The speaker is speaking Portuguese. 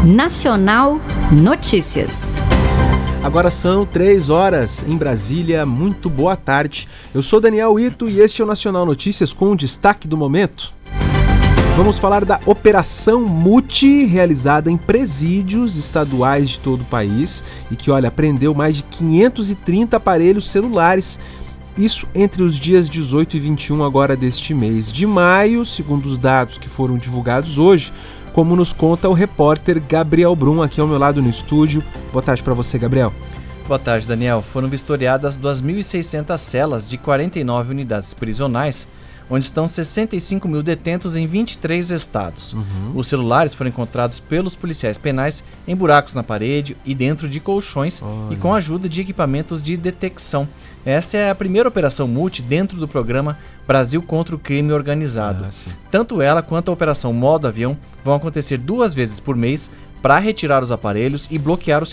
Nacional Notícias. Agora são 3 horas em Brasília. Muito boa tarde. Eu sou Daniel Ito e este é o Nacional Notícias com o destaque do momento. Vamos falar da Operação Muti, realizada em presídios estaduais de todo o país e que, apreendeu mais de 530 aparelhos celulares. Isso entre os dias 18 e 21 agora deste mês de maio, segundo os dados que foram divulgados hoje, como nos conta o repórter Gabriel Brum, aqui ao meu lado no estúdio. Boa tarde para você, Gabriel. Boa tarde, Daniel. Foram vistoriadas 2.600 celas de 49 unidades prisionais, onde estão 65 mil detentos em 23 estados. Os celulares foram encontrados pelos policiais penais em buracos na parede e dentro de colchões e com a ajuda de equipamentos de detecção. Essa é a primeira operação Muti dentro do programa Brasil contra o Crime Organizado. Tanto ela quanto a operação Modo Avião vão acontecer 2 vezes por mês para retirar os aparelhos e bloquear os